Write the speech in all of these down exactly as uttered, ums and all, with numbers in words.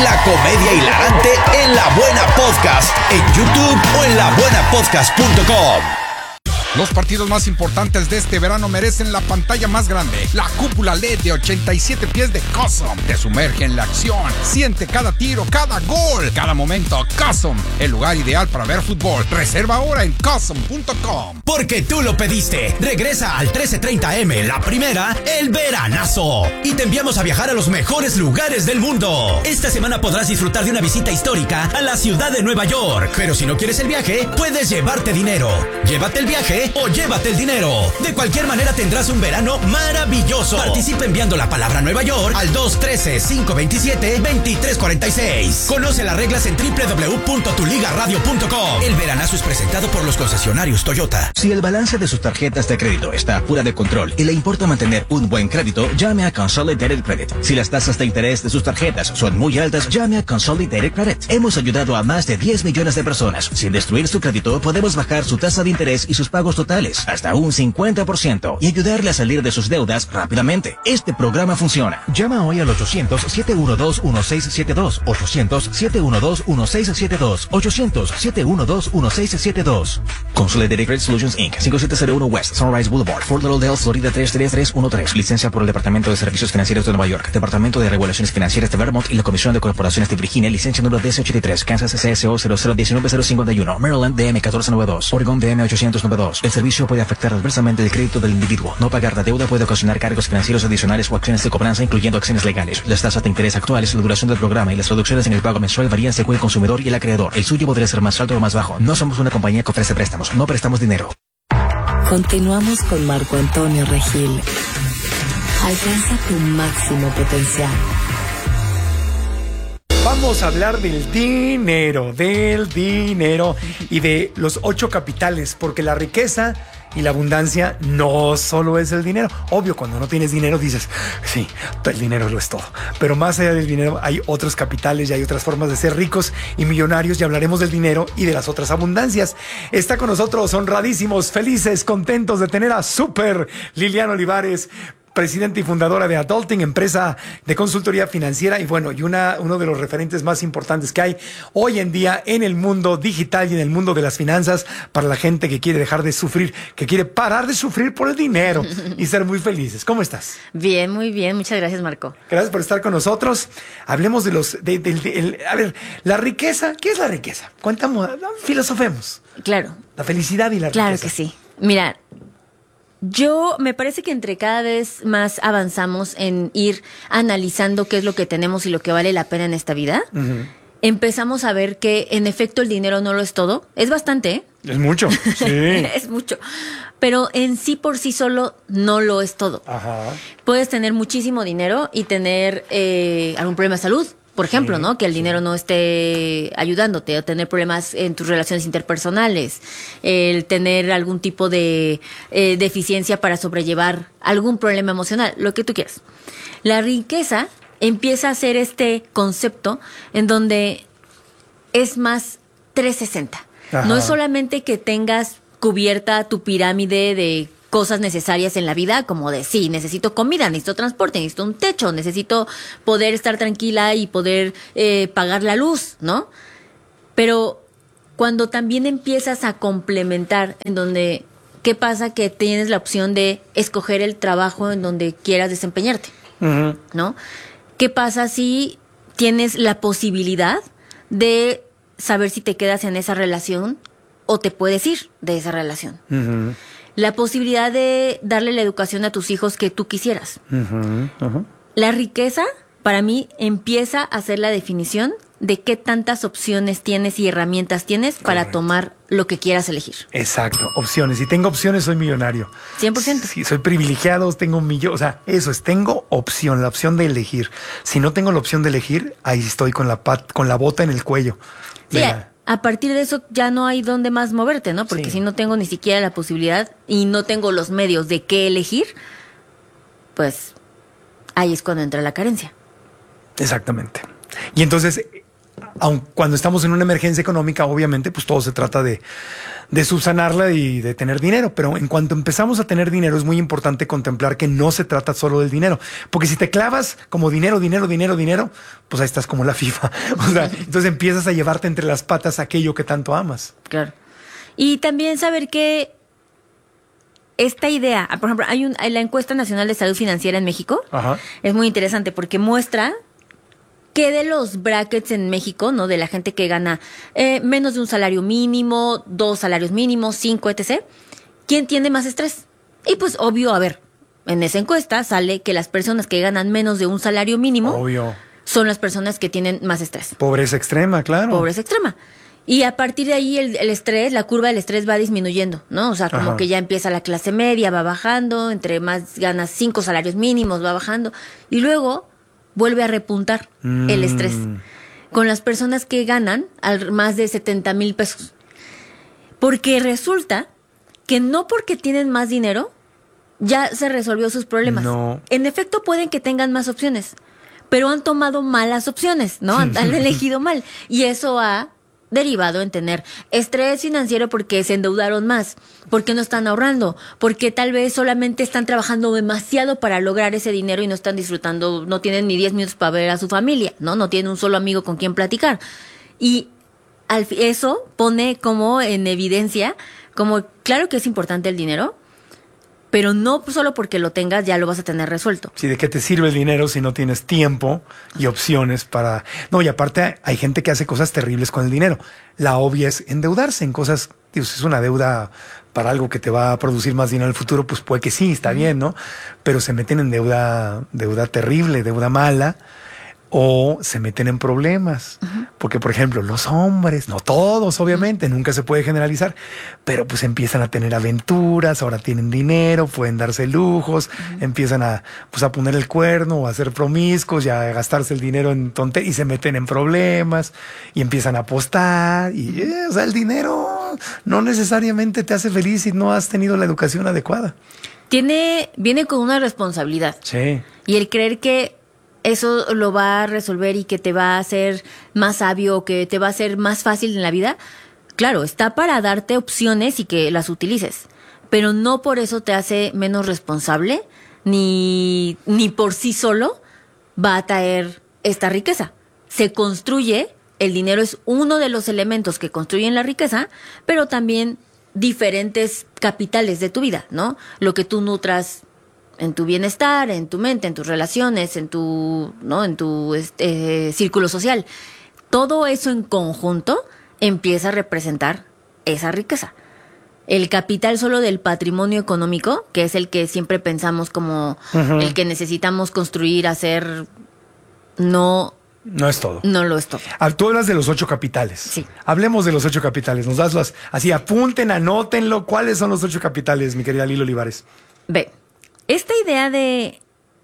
La comedia hilarante en La Buena Podcast, en YouTube o en la buena podcast punto com. Los partidos más importantes de este verano merecen la pantalla más grande. La cúpula L E D de ochenta y siete pies de Custom te sumerge en la acción. Siente cada tiro, cada gol, cada momento. Custom, el lugar ideal para ver fútbol. Reserva ahora en custom punto com. Porque tú lo pediste. Regresa al trece treinta eme, la primera, el veranazo. Y te enviamos a viajar a los mejores lugares del mundo. Esta semana podrás disfrutar de una visita histórica a la ciudad de Nueva York. Pero si no quieres el viaje, puedes llevarte dinero. Llévate el viaje o llévate el dinero. De cualquier manera tendrás un verano maravilloso. Participa enviando la palabra Nueva York al dos uno tres, cinco dos siete, dos tres cuatro seis. Conoce las reglas en doble u doble u doble u punto tu liga radio punto com. El veranazo es presentado por los concesionarios Toyota. Si el balance de sus tarjetas de crédito está fuera de control y le importa mantener un buen crédito, llame a Consolidated Credit. Si las tasas de interés de sus tarjetas son muy altas, llame a Consolidated Credit. Hemos ayudado a más de diez millones de personas. Sin destruir su crédito, podemos bajar su tasa de interés y sus pagos totales hasta un cincuenta por ciento y ayudarle a salir de sus deudas rápidamente. Este programa funciona. Llama hoy al ochocientos, siete uno dos, uno seis siete dos, ochocientos, siete uno dos, uno seis siete dos, ochocientos, siete uno dos, uno seis siete dos. Consolidated Credit Solutions incorporated. cinco siete cero uno West Sunrise Boulevard, Fort Lauderdale, Florida tres tres tres uno tres. Licencia por el Departamento de Servicios Financieros de Nueva York, Departamento de Regulaciones Financieras de Vermont y la Comisión de Corporaciones de Virginia. Licencia número D S ochenta y tres. Kansas C S O cero cero uno nueve cero cinco uno. Maryland D M catorce noventa y dos. Oregon D M ochocientos noventa y dos. El servicio puede afectar adversamente el crédito del individuo. No pagar la deuda puede ocasionar cargos financieros adicionales o acciones de cobranza, incluyendo acciones legales. Las tasas de interés actuales, la duración del programa y las reducciones en el pago mensual varían según el consumidor y el acreedor. El suyo podría ser más alto o más bajo. No somos una compañía que ofrece préstamos. No prestamos dinero. Continuamos con Marco Antonio Regil. Alcanza tu máximo potencial. Vamos a hablar del dinero, del dinero y de los ocho capitales, porque la riqueza y la abundancia no solo es el dinero. Obvio, cuando no tienes dinero dices, sí, el dinero lo es todo. Pero más allá del dinero hay otros capitales y hay otras formas de ser ricos y millonarios, y hablaremos del dinero y de las otras abundancias. Está con nosotros, honradísimos, felices, contentos de tener a Super Liliana Olivares, presidenta y fundadora de Adulting, empresa de consultoría financiera y bueno, y una, uno de los referentes más importantes que hay hoy en día en el mundo digital y en el mundo de las finanzas para la gente que quiere dejar de sufrir, que quiere parar de sufrir por el dinero y ser muy felices. ¿Cómo estás? Bien, muy bien. Muchas gracias, Marco. Gracias por estar con nosotros. Hablemos de los... De, de, de, de, a ver, la riqueza. ¿Qué es la riqueza? Cuéntame, filosofemos. Claro. La felicidad y la claro riqueza. Claro que sí. Mira, yo me parece que entre cada vez más avanzamos en ir analizando qué es lo que tenemos y lo que vale la pena en esta vida. Uh-huh. Empezamos a ver que en efecto el dinero no lo es todo. Es bastante, ¿eh? Es mucho, sí. Es mucho. Pero en sí por sí solo no lo es todo. Ajá. Puedes tener muchísimo dinero y tener eh, algún problema de salud. Por ejemplo, sí, ¿no? Que el sí. dinero no esté ayudándote a tener problemas en tus relaciones interpersonales, el tener algún tipo de eh, deficiencia para sobrellevar algún problema emocional, lo que tú quieras. La riqueza empieza a ser este concepto en donde es más trescientos sesenta. Ajá. No es solamente que tengas cubierta tu pirámide de cosas necesarias en la vida, como de sí, necesito comida, necesito transporte, necesito un techo, necesito poder estar tranquila y poder eh, pagar la luz, ¿no? Pero cuando también empiezas a complementar, en donde, ¿qué pasa? Que tienes la opción de escoger el trabajo en donde quieras desempeñarte, uh-huh. ¿no? ¿Qué pasa si tienes la posibilidad de saber si te quedas en esa relación o te puedes ir de esa relación? Uh-huh. La posibilidad de darle la educación a tus hijos que tú quisieras. Uh-huh, uh-huh. La riqueza, para mí, empieza a ser la definición de qué tantas opciones tienes y herramientas tienes para Correcto. Tomar lo que quieras elegir. Exacto, opciones. Si tengo opciones, soy millonario. cien por ciento. Si soy privilegiado, tengo un millón. O sea, eso es, tengo opción, la opción de elegir. Si no tengo la opción de elegir, ahí estoy con la, pat, con la bota en el cuello. Sí, la... a partir de eso ya no hay dónde más moverte, ¿no? Porque sí. si no tengo ni siquiera la posibilidad y no tengo los medios de qué elegir, pues ahí es cuando entra la carencia. Exactamente. Y entonces, aun cuando estamos en una emergencia económica, obviamente, pues todo se trata de, de subsanarla y de tener dinero. Pero en cuanto empezamos a tener dinero, es muy importante contemplar que no se trata solo del dinero. Porque si te clavas como dinero, dinero, dinero, dinero, pues ahí estás como la FIFA. O sea, entonces empiezas a llevarte entre las patas aquello que tanto amas. Claro. Y también saber que esta idea, por ejemplo, hay un, la encuesta nacional de salud financiera en México. Ajá. Es muy interesante porque muestra que de los brackets en México, ¿no? De la gente que gana eh, menos de un salario mínimo, dos salarios mínimos, cinco, etcétera, ¿quién tiene más estrés? Y pues obvio, a ver, en esa encuesta sale que las personas que ganan menos de un salario mínimo, obvio, son las personas que tienen más estrés. Pobreza extrema, claro. Pobreza extrema. Y a partir de ahí el, el estrés, la curva del estrés va disminuyendo, ¿no? O sea, como Ajá. que ya empieza la clase media, va bajando, entre más ganas cinco salarios mínimos, va bajando. Y luego vuelve a repuntar mm. el estrés con las personas que ganan al, más de setenta mil pesos. Porque resulta que no porque tienen más dinero ya se resolvió sus problemas. No. En efecto, pueden que tengan más opciones, pero han tomado malas opciones, ¿no? Han, han elegido mal. Y eso ha derivado en tener estrés financiero porque se endeudaron más, porque no están ahorrando, porque tal vez solamente están trabajando demasiado para lograr ese dinero y no están disfrutando, no tienen ni diez minutos para ver a su familia, ¿no? No tienen un solo amigo con quien platicar. Y al, eso pone como en evidencia, como claro que es importante el dinero, pero no solo porque lo tengas ya lo vas a tener resuelto. Sí, ¿de qué te sirve el dinero si no tienes tiempo y opciones para...? No, y aparte hay gente que hace cosas terribles con el dinero. La obvia es endeudarse en cosas... Dios, si es una deuda para algo que te va a producir más dinero en el futuro, pues puede que sí, está uh-huh. bien, ¿no? Pero se meten en deuda, deuda terrible, deuda mala, o se meten en problemas. Uh-huh. Porque, por ejemplo, los hombres, no todos, obviamente, uh-huh. nunca se puede generalizar, pero pues empiezan a tener aventuras, ahora tienen dinero, pueden darse lujos, uh-huh. empiezan a, pues, a poner el cuerno o a ser promiscuos y a gastarse el dinero en tonterías y se meten en problemas y empiezan a apostar. Y, eh, o sea, el dinero no necesariamente te hace feliz si no has tenido la educación adecuada. Tiene, viene con una responsabilidad. Sí. Y el creer que eso lo va a resolver y que te va a hacer más sabio o que te va a hacer más fácil en la vida, claro, está para darte opciones y que las utilices, pero no por eso te hace menos responsable ni, ni por sí solo va a traer esta riqueza. Se construye, el dinero es uno de los elementos que construyen la riqueza, pero también diferentes capitales de tu vida, ¿no? Lo que tú nutras en tu bienestar, en tu mente, en tus relaciones, en tu, ¿no? en tu este, eh, círculo social. Todo eso en conjunto empieza a representar esa riqueza. El capital solo del patrimonio económico, que es el que siempre pensamos como uh-huh. el que necesitamos construir, hacer, no... No es todo. No lo es todo. Tú hablas de los ocho capitales. Sí. Hablemos de los ocho capitales. Nos das las... Así, apunten, anótenlo. ¿Cuáles son los ocho capitales, mi querida Lili Olivares? Ve. Esta idea de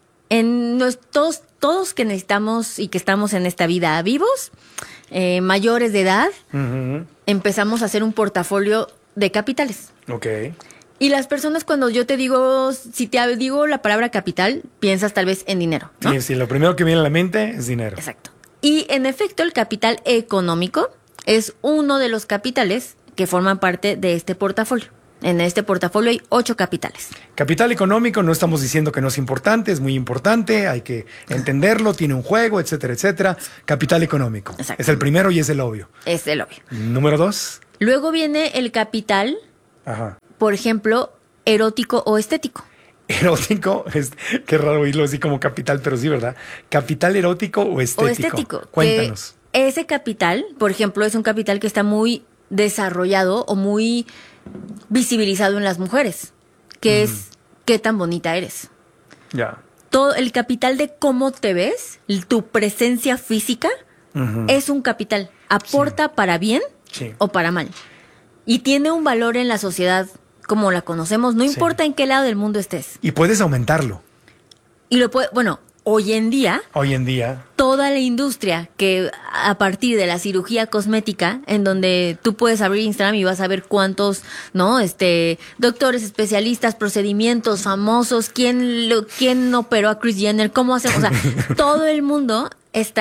en los, todos, todos que necesitamos y que estamos en esta vida vivos, eh, mayores de edad, uh-huh. empezamos a hacer un portafolio de capitales. Ok. Y las personas cuando yo te digo, si te digo la palabra capital, piensas tal vez en dinero, ¿no? Sí, sí, lo primero que viene a la mente es dinero. Exacto. Y en efecto el capital económico es uno de los capitales que forman parte de este portafolio. En este portafolio hay ocho capitales. Capital económico, no estamos diciendo que no es importante, es muy importante, hay que entenderlo, tiene un juego, etcétera, etcétera. Capital económico. Exacto. Es el primero y es el obvio. Es el obvio. Número dos. Luego viene el capital, Ajá. por ejemplo, erótico o estético. Erótico, es, qué raro oírlo así como capital, pero sí, ¿verdad? Capital erótico o estético. O estético. Cuéntanos. Ese capital, por ejemplo, es un capital que está muy desarrollado o muy visibilizado en las mujeres, que mm. es qué tan bonita eres. Ya. Yeah. Todo el capital de cómo te ves, tu presencia física, uh-huh. es un capital. Aporta sí. para bien sí. o para mal. Y tiene un valor en la sociedad como la conocemos, no sí. importa en qué lado del mundo estés. Y puedes aumentarlo. Y lo puede, bueno, hoy en día, hoy en día, toda la industria que a partir de la cirugía cosmética, en donde tú puedes abrir Instagram y vas a ver cuántos, ¿no? Este, doctores, especialistas, procedimientos famosos, quién lo, quién operó a Kris Jenner, cómo hacen, o sea, todo el mundo está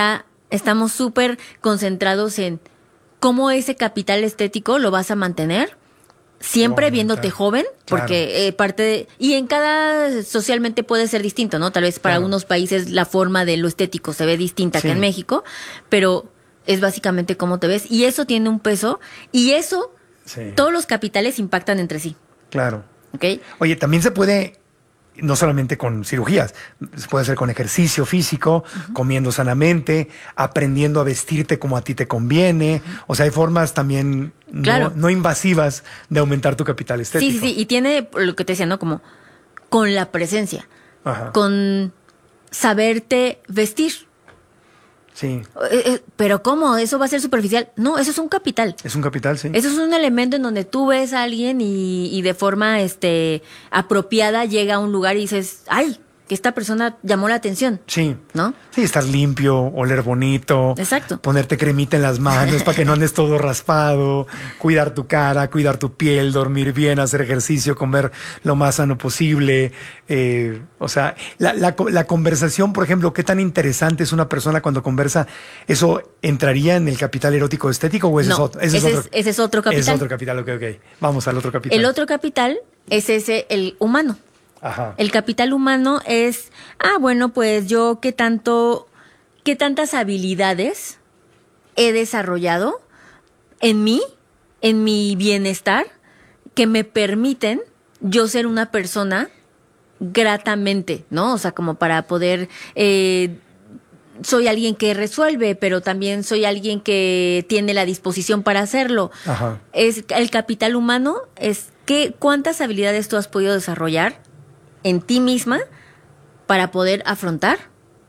estamos súper concentrados en cómo ese capital estético lo vas a mantener, siempre viéndote joven, porque claro. eh, parte de, y en cada socialmente puede ser distinto, ¿no? Tal vez para claro. unos países la forma de lo estético se ve distinta sí. que en México, pero es básicamente cómo te ves, y eso tiene un peso, y eso, sí. todos los capitales impactan entre sí. Claro. ¿Okay? Oye, también se puede, no solamente con cirugías, se puede hacer con ejercicio físico, uh-huh. comiendo sanamente, aprendiendo a vestirte como a ti te conviene. Uh-huh. O sea, hay formas también claro. no, no invasivas de aumentar tu capital estético. Sí, sí, sí. Y tiene lo que te decía, ¿no? Como con la presencia, Ajá. con saberte vestir. Sí. Eh, eh, pero ¿cómo? ¿Eso va a ser superficial? No, eso es un capital. Es un capital, sí. Eso es un elemento en donde tú ves a alguien y, y de forma este apropiada llega a un lugar y dices, ¡ay! Que esta persona llamó la atención. Sí. ¿No? Sí, estar limpio, oler bonito. Exacto. Ponerte cremita en las manos para que no andes todo raspado. Cuidar tu cara, cuidar tu piel, dormir bien, hacer ejercicio, comer lo más sano posible. Eh, o sea, la, la, la conversación, por ejemplo, qué tan interesante es una persona cuando conversa. ¿Eso entraría en el capital erótico estético o ese no, es otro? Ese, ese, es otro, es, ese es otro capital. Ese es otro capital, ok, ok. Vamos al otro capital. El otro capital es ese, el humano. Ajá. El capital humano es, ah, bueno, pues yo qué tanto, qué tantas habilidades he desarrollado en mí, en mi bienestar, que me permiten yo ser una persona gratamente, ¿no? O sea, como para poder, eh, soy alguien que resuelve, pero también soy alguien que tiene la disposición para hacerlo. Ajá. Es el capital humano es que cuántas habilidades tú has podido desarrollar en ti misma para poder afrontar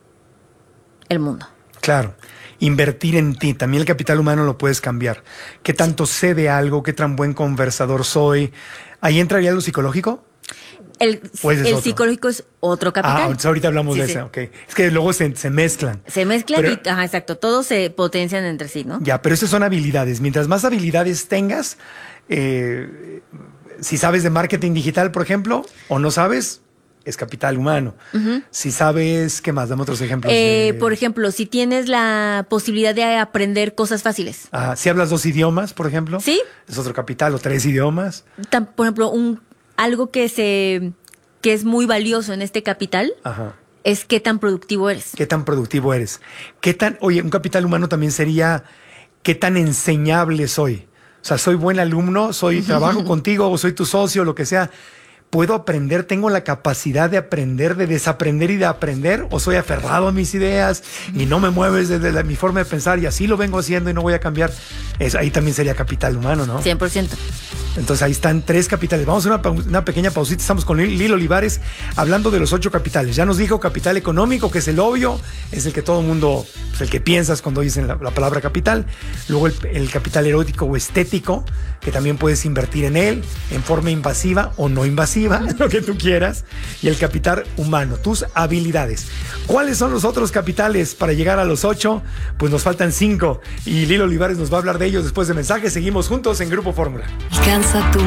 el mundo. Claro. Invertir en ti. También el capital humano lo puedes cambiar. ¿Qué tanto sí. sé de algo? ¿Qué tan buen conversador soy? ¿Ahí entraría lo psicológico? El, el psicológico es otro capital. Ah, ahorita hablamos sí, de sí. eso. Okay. Es que luego se, se mezclan. Se mezclan pero, y, ajá, exacto, todos se potencian entre sí, ¿no? Ya, pero esas son habilidades. Mientras más habilidades tengas, eh, si sabes de marketing digital, por ejemplo, o no sabes, es capital humano. Uh-huh. Si sabes, ¿qué más? Dame otros ejemplos. Eh, de... Por ejemplo, si tienes la posibilidad de aprender cosas fáciles. Ajá. Si hablas dos idiomas, por ejemplo. Sí. Es otro capital, o tres idiomas. Tan, por ejemplo, un algo que se que es muy valioso en este capital. Ajá. Es qué tan productivo eres. Qué tan productivo eres. Qué tan, oye, un capital humano también sería qué tan enseñable soy. O sea, soy buen alumno, soy trabajo contigo, o soy tu socio, lo que sea. ¿Puedo aprender? ¿Tengo la capacidad de aprender, de desaprender y de aprender? ¿O soy aferrado a mis ideas y no me mueves desde la, mi forma de pensar y así lo vengo haciendo y no voy a cambiar? Es, ahí también sería capital humano, ¿no? cien por ciento. Entonces ahí están tres capitales. Vamos a una, una pequeña pausita. Estamos con Lilo Olivares hablando de los ocho capitales. Ya nos dijo capital económico, que es el obvio, es el que todo el mundo, pues el que piensas cuando dicen la, la palabra capital. Luego el, el capital erótico o estético, que también puedes invertir en él en forma invasiva o no invasiva, lo que tú quieras. Y el capital humano, tus habilidades. ¿Cuáles son los otros capitales para llegar a los ocho? Pues nos faltan cinco y Lilo Olivares nos va a hablar de ellos después de mensajes. Seguimos juntos en Grupo Fórmula. Alcanza tu